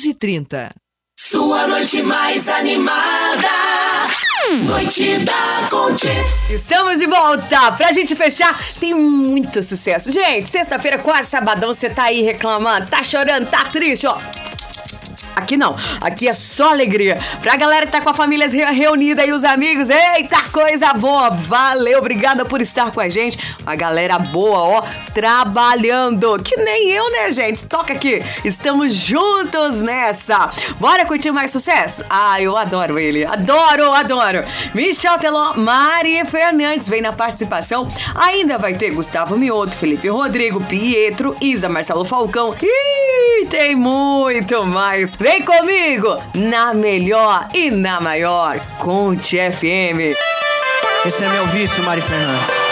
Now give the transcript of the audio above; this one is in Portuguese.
20h30. Sua noite mais animada. Noite da Conte. Estamos de volta. Pra gente fechar, tem muito sucesso. Gente, sexta-feira, quase sabadão, você tá aí reclamando, tá chorando, tá triste, ó. Aqui não, aqui é só alegria. Pra galera que tá com a família reunida e os amigos, eita, coisa boa. Valeu, obrigada por estar com a gente. Uma galera boa, ó, trabalhando. Que nem eu, né, gente? Toca aqui. Estamos juntos nessa. Bora curtir mais sucesso? Ah, eu adoro ele. Adoro. Michel Teló, Mari Fernandes vem na participação. Ainda vai ter Gustavo Mioto, Felipe Rodrigo, Pietro, Isa, Marcelo Falcão. Ih, tem muito mais. Vem comigo, na melhor e na maior Conte FM. Esse é meu vício, Mari Fernandes.